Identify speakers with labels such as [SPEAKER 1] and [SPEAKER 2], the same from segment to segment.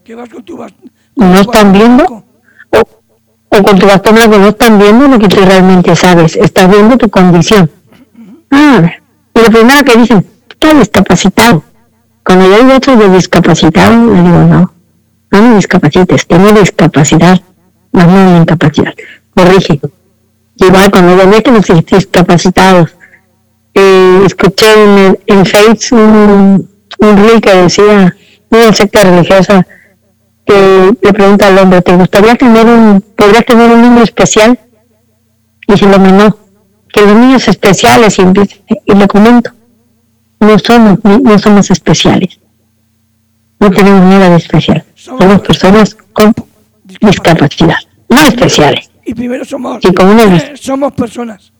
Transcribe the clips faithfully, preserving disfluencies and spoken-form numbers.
[SPEAKER 1] Que vas con tu bastón.
[SPEAKER 2] No están viendo, o, o con tu bastón blanco no están viendo lo que tú realmente sabes, estás viendo tu condición. Ah, y lo primero que dicen, estás discapacitado. Cuando yo digo otro de discapacitado, le digo, no, no me discapacites, tengo discapacidad, más no una incapacidad. Corrige. Igual cuando yo veo que los discapacitados, eh, escuché en, en Facebook un, un reel que decía, una secta religiosa, que le pregunta al hombre, ¿te gustaría tener un, podrías tener un niño especial? Y se lo no, que los niños especiales, y, y le comento, no somos, no somos especiales, no tenemos nada de especial, somos personas con discapacidad, no especiales.
[SPEAKER 1] Y primero somos,
[SPEAKER 2] y como una,
[SPEAKER 1] eh, somos personas.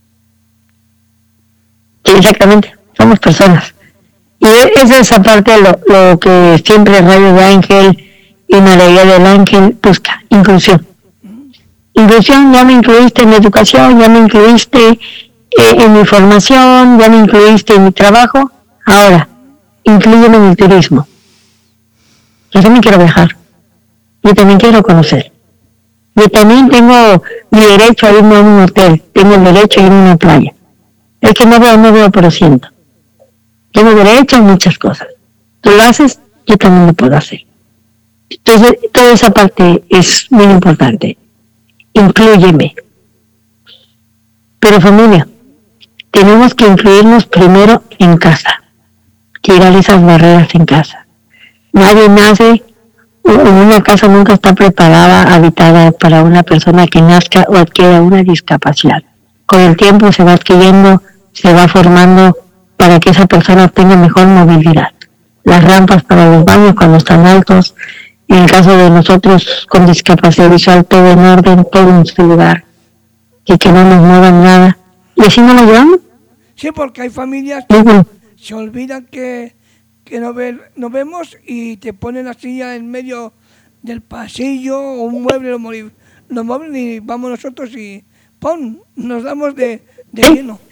[SPEAKER 2] Sí, exactamente, somos personas. Y esa es aparte lo, lo que siempre Radio de Ángel y María del Ángel busca, inclusión. Inclusión, ya me incluiste en mi educación, ya me incluiste eh, en mi formación, ya me incluiste en mi trabajo, ahora, inclúyeme en el turismo. Yo también quiero viajar, yo también quiero conocer. Yo también tengo mi derecho a irme a un hotel, tengo el derecho a irme a una playa. Es que no veo, no veo, pero siento. Tengo derecho a muchas cosas. Tú lo haces, yo también lo puedo hacer. Entonces, toda esa parte es muy importante. Inclúyeme. Pero familia, tenemos que incluirnos primero en casa. Tirar esas barreras en casa. Nadie nace, en una casa nunca está preparada, habitada para una persona que nazca o adquiera una discapacidad. Con el tiempo se va adquiriendo, se va formando para que esa persona tenga mejor movilidad. Las rampas para los baños cuando están altos, en el caso de nosotros con discapacidad visual, todo en orden, todo en su lugar, y que no nos muevan nada. Y así no lo llevamos.
[SPEAKER 1] Sí, porque hay familias que uh-huh. se olvidan que, que no, ve, no vemos y te ponen la silla en medio del pasillo o un mueble, lo, movi, lo mueven y vamos nosotros y ¡pum! Nos damos de, de
[SPEAKER 2] ¿Sí?
[SPEAKER 1] lleno.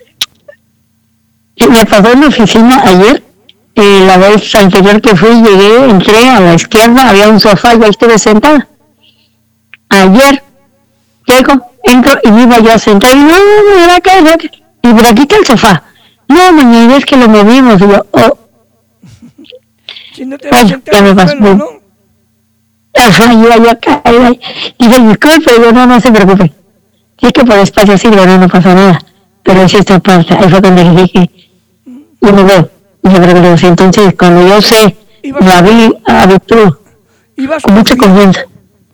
[SPEAKER 2] Me pasó en la oficina ayer. Eh, la vez anterior que fui, llegué, entré a la izquierda, había un sofá y ahí estuve sentada. Ayer, llego, entro y me iba yo a sentar y no, no, no, era acá, era acá. Y por aquí está el sofá. No, mañana es que lo movimos. Y yo, oh.
[SPEAKER 1] Si no te
[SPEAKER 2] bueno, ya me pasó. ¿No? Ajá, iba yo acá. Y dije, disculpe, yo no, no se preocupe. Si es que por espacio sirve, no, no pasa nada. Pero es esta parte, ahí fue cuando le dije, yo me veo. Y yo creo que entonces cuando yo sé, la vi habitúo con mucha confianza.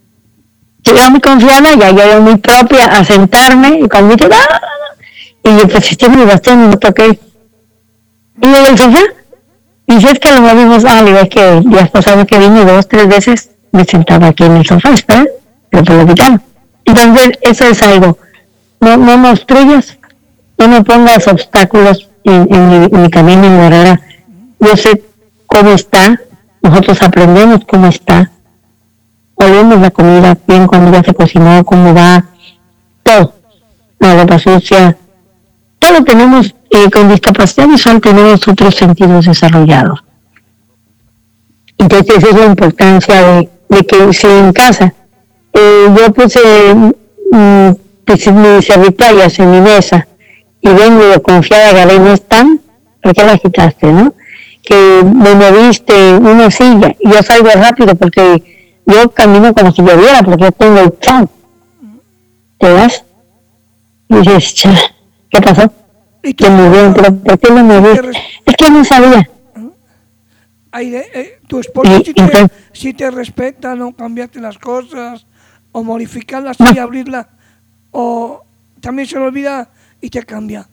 [SPEAKER 2] Yo muy confiada, ya yo muy propia a sentarme y cuando dije, ¡ah! Y yo pues estoy en mi bastón y me toqué. Y yo del sofá, y si es que lo movimos, ah, le digo, es que días pasados que vine dos, tres veces, me sentaba aquí en el sofá, ¿está? Pero por lo quitaron. Entonces, eso es algo. No, no me obstruyas, no me pongas obstáculos en, en, mi, en mi camino, en mi carrera. Yo sé cómo está, nosotros aprendemos cómo está, olemos la comida bien cuando ya se cocinó, cómo va, todo, la ropa sucia, todo tenemos, eh, con discapacidad visual tenemos otros sentidos desarrollados. Entonces esa es la importancia de, de que si en casa eh, yo puse mm, pues, mis servitallas en mi mesa y vengo confiada, agarré, no están, ¿por qué la quitaste, no? Que me moviste una silla y yo salgo rápido porque yo camino como si lloviera porque yo tengo el chao. ¿Te vas? Y dices, cha, ¿qué pasó? Que movió, pero ¿por qué lo moviste? Es que no sabía.
[SPEAKER 1] Ay, eh, tu esposo si te, si te respeta, no cambiarte las cosas, o modificarlas no. Y abrirla, o también se lo olvida y te cambia.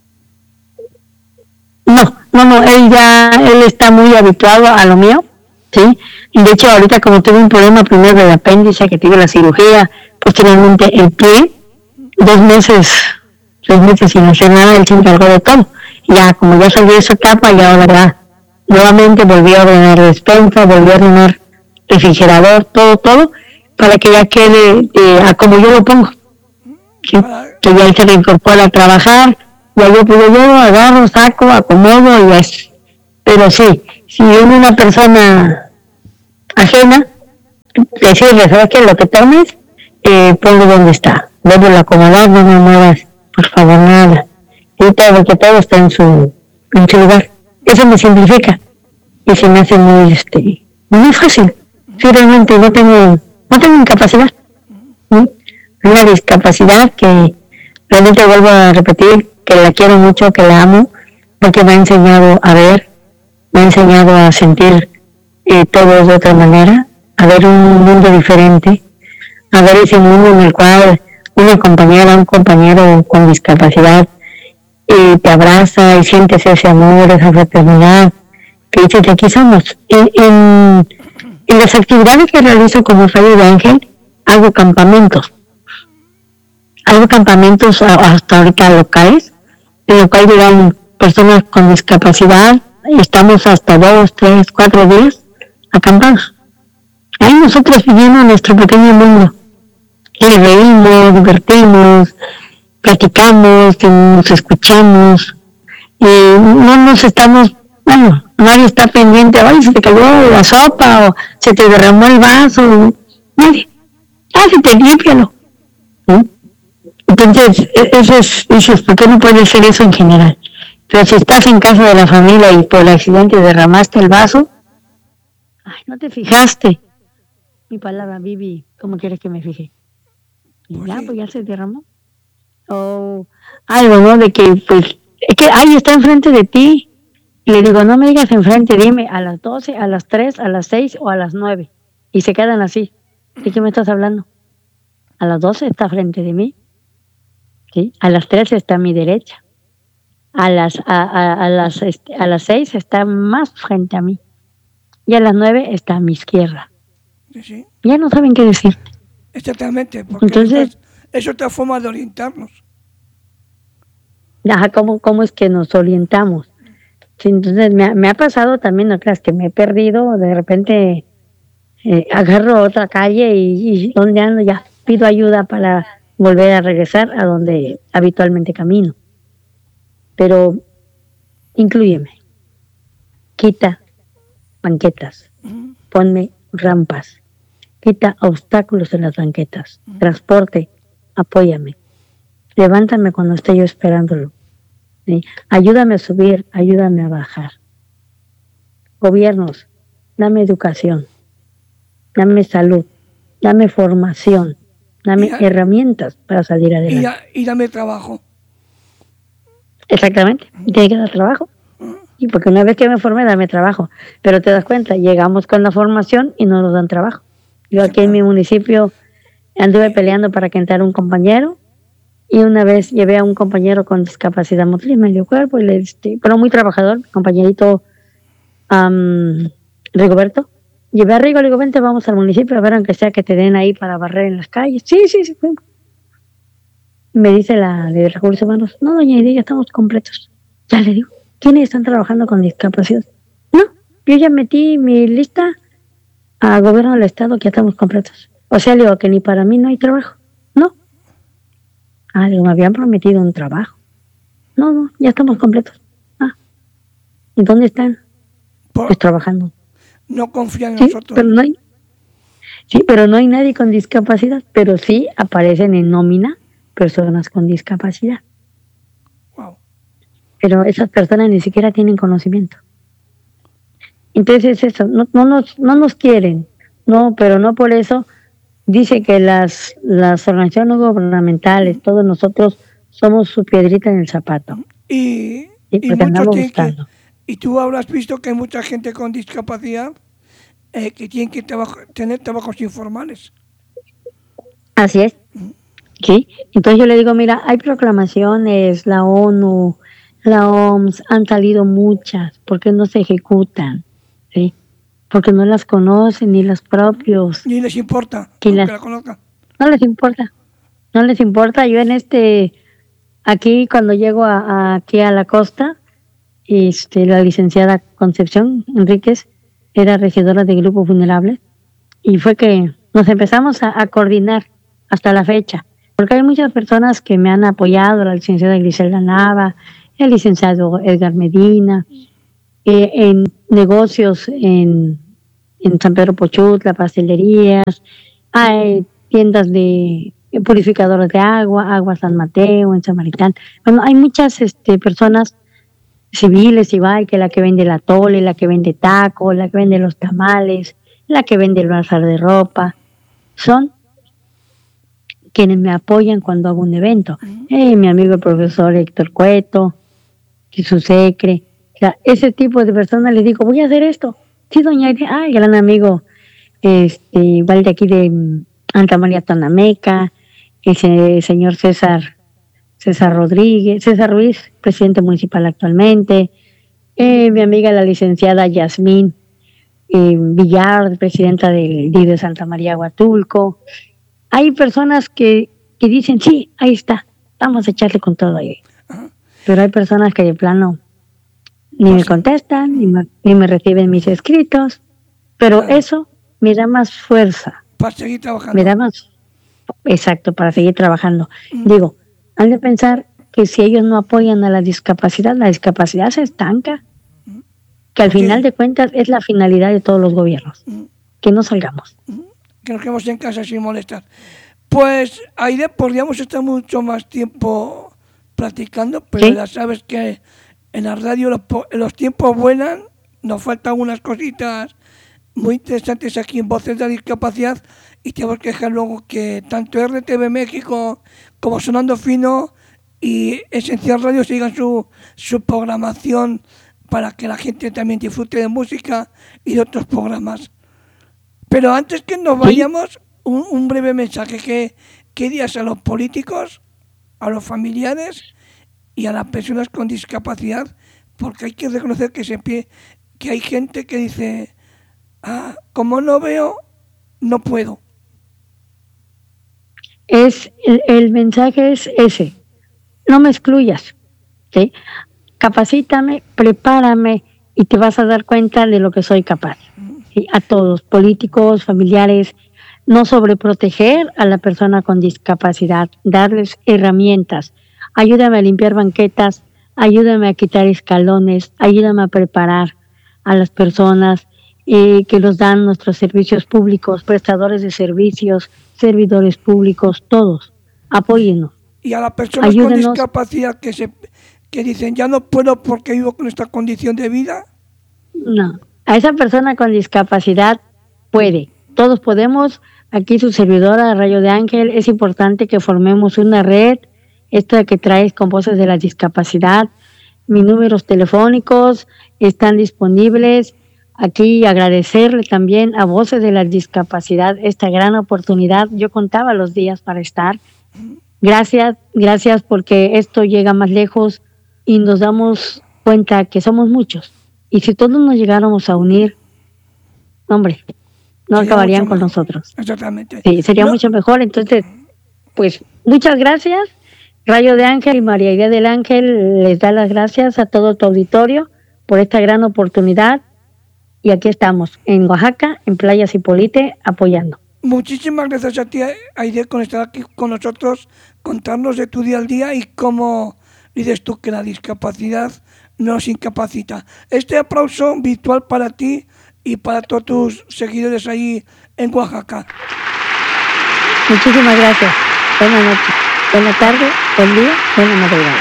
[SPEAKER 2] No, no, no, él ya, él está muy habituado a lo mío, ¿sí? Y de hecho ahorita como tuve un problema primero del apéndice, que tuve la cirugía, posteriormente el pie, dos meses, tres meses sin hacer nada, él se encargó de todo. Ya, como ya salí de esa etapa, ya ahora ya, nuevamente volví a ordenar despensa, volví a ordenar refrigerador, todo, todo, para que ya quede eh, a como yo lo pongo. ¿Sí? Que ya él se reincorpora a trabajar, ya yo puedo yo agarro, saco, acomodo y es. Pero sí, si es una persona ajena, decirle, ¿sabes qué? Lo que tomes, eh, ponlo donde está. Vuelvo a acomodar, no me muevas, por favor, nada. Y todo, que todo está en su, en su lugar. Eso me simplifica. Y se me hace muy, este, muy fácil. Sí, realmente no tengo, no tengo incapacidad. ¿Sí? Una discapacidad que realmente vuelvo a repetir, que la quiero mucho, que la amo, porque me ha enseñado a ver, me ha enseñado a sentir eh, todo de otra manera, a ver un mundo diferente, a ver ese mundo en el cual una compañera, un compañero con discapacidad eh, te abraza y sientes ese amor, esa fraternidad, que dices que aquí somos. En, en, en las actividades que realizo como Rayo de Ángel, hago campamentos. Hago campamentos hasta ahorita locales, en el cual llegan personas con discapacidad y estamos hasta dos, tres, cuatro días acampados. Ahí nosotros viviendo nuestro pequeño mundo. Y reímos, divertimos, platicamos, nos escuchamos y no nos estamos, bueno, nadie está pendiente, ay, se te cayó la sopa o se te derramó el vaso, nadie, ah, se te límpialo. ¿Sí? Entonces, eso es, dices, ¿por qué no puede ser eso en general? Pero si estás en casa de la familia y por el accidente derramaste el vaso, ay, no te fijaste. Mi palabra, Vivi, ¿cómo quieres que me fije? Y ya, pues ya se derramó. O algo, ¿no? De que, pues, es que, ay, está enfrente de ti. Y le digo, no me digas enfrente, dime a las doce, a las tres, a las seis o a las nueve. Y se quedan así. ¿De qué me estás hablando? A las doce está frente de mí. ¿Sí? A las tres está a mi derecha. A las, a, a, a las, este, a las seis está más frente a mí. Y a las nueve está a mi izquierda.
[SPEAKER 1] Sí, sí.
[SPEAKER 2] Ya no saben qué decir.
[SPEAKER 1] Exactamente, porque
[SPEAKER 2] Entonces,
[SPEAKER 1] es otra forma de orientarnos.
[SPEAKER 2] Ajá, ¿cómo, cómo es que nos orientamos? Sí, entonces me, me ha pasado también, no creas que me he perdido, de repente eh, agarro otra calle y, y donde ando ya pido ayuda para volver a regresar a donde habitualmente camino. Pero inclúyeme, quita banquetas, uh-huh. Ponme rampas, quita obstáculos en las banquetas, uh-huh. Transporte, apóyame, levántame cuando esté yo esperándolo, ¿sí? Ayúdame a subir, ayúdame a bajar. Gobiernos, dame educación, dame salud, dame formación, dame y, herramientas para salir adelante.
[SPEAKER 1] Y, y dame trabajo.
[SPEAKER 2] Exactamente, y tiene que dar trabajo. Y porque una vez que me formé, dame trabajo. Pero te das cuenta, llegamos con la formación y no nos dan trabajo. Yo aquí en mi municipio anduve peleando para que entrara un compañero y una vez llevé a un compañero con discapacidad motriz, medio cuerpo, y le este, pero muy trabajador, mi compañerito um, Rigoberto. Llevé a Rigo, le digo, vente, vamos al municipio a ver aunque sea que te den ahí para barrer en las calles. Sí, sí, sí. Me dice la de Recursos Humanos, no, doña Idea, ya estamos completos. Ya le digo, ¿quiénes están trabajando con discapacidad? No, yo ya metí mi lista a gobierno del estado que ya estamos completos. O sea, le digo que ni para mí no hay trabajo. No. Ah, le digo, me habían prometido un trabajo. No, no, ya estamos completos. Ah, ¿y dónde están? Por... Pues trabajando.
[SPEAKER 1] No confían en
[SPEAKER 2] sí,
[SPEAKER 1] nosotros.
[SPEAKER 2] Pero no hay, sí, pero no hay nadie con discapacidad, pero sí aparecen en nómina personas con discapacidad.
[SPEAKER 1] Wow.
[SPEAKER 2] Pero esas personas ni siquiera tienen conocimiento. Entonces eso, no, no, nos, no nos quieren, no, pero no por eso dice que las, las organizaciones gubernamentales, todos nosotros somos su piedrita en el zapato.
[SPEAKER 1] Y,
[SPEAKER 2] y,
[SPEAKER 1] y, muchos que, y tú habrás visto que hay mucha gente con discapacidad eh, que tienen que trabajo, tener trabajos informales.
[SPEAKER 2] Así es. Sí, entonces yo le digo, mira, hay proclamaciones, la ONU, la O M S, han salido muchas, ¿por qué no se ejecutan? ¿Sí? Porque no las conocen, ni los propios.
[SPEAKER 1] Ni les importa,
[SPEAKER 2] que
[SPEAKER 1] las,
[SPEAKER 2] la
[SPEAKER 1] conozcan.
[SPEAKER 2] No les importa, no les importa. Yo en este, aquí cuando llego a, a, aquí a la costa, este, la licenciada Concepción Enríquez era regidora de Grupo Vulnerable, y fue que nos empezamos a, a coordinar hasta la fecha. Porque hay muchas personas que me han apoyado, la licenciada Griselda Nava, el licenciado Edgar Medina, eh, en negocios en, en San Pedro Pochutla, pastelerías, hay tiendas de purificadoras de agua, Agua San Mateo, en San Maritán. Bueno, hay muchas este, personas civiles, igual que la que vende la tole, la que vende taco, la que vende los tamales, la que vende el bazar de ropa. Son quienes me apoyan cuando hago un evento. Eh, mi amigo el profesor Héctor Cueto, y su secre. O sea, ese tipo de personas les digo, voy a hacer esto. Sí, doña Irene, ay, gran amigo, este, igual de aquí de mm, Santa María Tanameca, ese señor César, César Rodríguez, César Ruiz, presidente municipal actualmente, eh, mi amiga la licenciada Yasmín eh, Villar, presidenta del D I de Santa María Huatulco. Hay personas que, que dicen, sí, ahí está, vamos a echarle con todo ahí. Pero hay personas que de plano ni me contestan, ni me, ni me reciben mis escritos, pero claro, eso me da más fuerza.
[SPEAKER 1] Para seguir trabajando.
[SPEAKER 2] Me da más, exacto, para seguir trabajando. Mm. Digo, han de pensar que si ellos no apoyan a la discapacidad, la discapacidad se estanca. Mm. Que al okay. final de cuentas es la finalidad de todos los gobiernos. Mm. Que no salgamos.
[SPEAKER 1] Mm. Que nos quedemos en casa sin molestar. Pues, Aide, podríamos estar mucho más tiempo platicando, pero ¿sí? Ya sabes que en la radio los, los tiempos vuelan, nos faltan unas cositas muy interesantes aquí en Voces de la Discapacidad y tenemos que dejar luego que tanto R T V México como Sonando Fino y Esencial Radio sigan su, su programación para que la gente también disfrute de música y de otros programas. Pero antes que nos vayamos, un, un breve mensaje que, que dirías a los políticos, a los familiares y a las personas con discapacidad, porque hay que reconocer que se pie, que hay gente que dice, ah, como no veo, no puedo.
[SPEAKER 2] Es el, el mensaje es ese, no me excluyas, ¿sí? Capacítame, prepárame y te vas a dar cuenta de lo que soy capaz. ¿Sí? A todos, políticos, familiares, no sobreproteger a la persona con discapacidad, darles herramientas. Ayúdame a limpiar banquetas, ayúdame a quitar escalones, ayúdame a preparar a las personas eh, que los dan nuestros servicios públicos, prestadores de servicios, servidores públicos, todos. Apóyennos.
[SPEAKER 1] Y a las personas Ayúdenos. con discapacidad que se que dicen, ya no puedo porque vivo con esta condición de vida.
[SPEAKER 2] No, a esa persona con discapacidad puede. Todos podemos. Aquí su servidora, Rayo de Ángel, es importante que formemos una red, esta que traes con Voces de la Discapacidad. Mis números telefónicos están disponibles. Aquí agradecerle también a Voces de la Discapacidad esta gran oportunidad. Yo contaba los días para estar. Gracias, gracias porque esto llega más lejos y nos damos cuenta que somos muchos. Y si todos nos llegáramos a unir, hombre, no sería acabarían con nosotros.
[SPEAKER 1] Exactamente.
[SPEAKER 2] Sí, sería
[SPEAKER 1] no.
[SPEAKER 2] mucho mejor. Entonces, pues, muchas gracias. Rayo de Ángel y María Idea del Ángel les da las gracias a todo tu auditorio por esta gran oportunidad. Y aquí estamos, en Oaxaca, en Playa Zipolite, apoyando.
[SPEAKER 1] Muchísimas gracias a ti, Aide, por estar aquí con nosotros, contarnos de tu día al día y cómo dices tú que la discapacidad nos incapacita. Este aplauso virtual para ti y para todos tus seguidores ahí en Oaxaca.
[SPEAKER 2] Muchísimas gracias. Buenas noches, buena tarde, buen día, buena madrugada.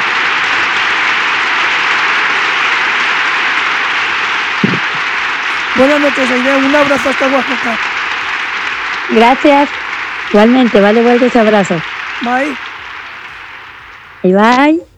[SPEAKER 1] Buenas noches, Aide. Un abrazo hasta Oaxaca.
[SPEAKER 2] Gracias. Igualmente, vale, vuelve ese abrazo.
[SPEAKER 1] Bye.
[SPEAKER 2] Bye, bye.